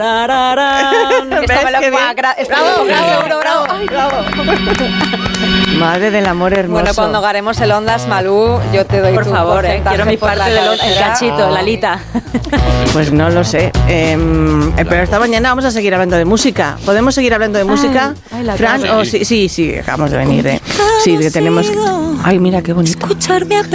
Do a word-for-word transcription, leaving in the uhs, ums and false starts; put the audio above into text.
Esto me lo gra- esto bravo, me lo bravo, seguro, bravo. Ay, bravo. Madre del amor hermoso. Bueno, cuando ganemos el Ondas, Malú, yo te doy Por tu favor, eh, porcentaje quiero mi por parte la del el cabecera. cachito, la alita. Pues no lo sé. Eh, eh, pero esta mañana vamos a seguir hablando de música. ¿Podemos seguir hablando de música? Ay, ay, la Fran, cabra. oh, sí, sí, sí, acabamos de venir. Eh. Sí, que tenemos. Ay, mira qué bonito. Escucharme a